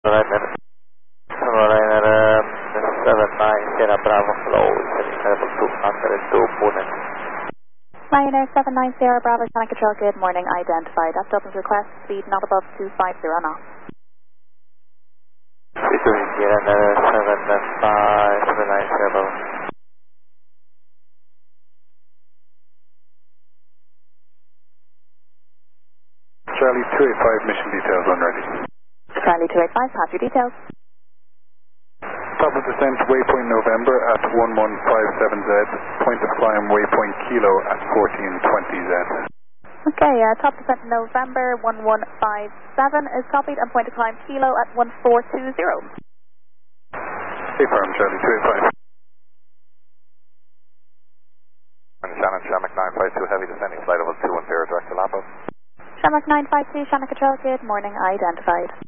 Ryanair 79 Sierra Bravo flow, level 200 to Pune. Ryanair 79 Sierra Bravo, China Control, good morning, identified. That's Dublin's request, speed not above 250 knots. Between Ryanair 79 Sierra Bravo. Charlie 285, mission details on ready. Charlie 285, pass your details. Top of descent, waypoint November at 1157Z. Point of climb, waypoint Kilo at 1420Z. Okay, top descent November 1157 is copied and point to climb Kilo at 1420. Stay firm, Charlie 285. Shannon, Shamrock 952, heavy descending, flight level 210, direct to Lapo. Shamrock 952, Shannon Control, good morning, identified.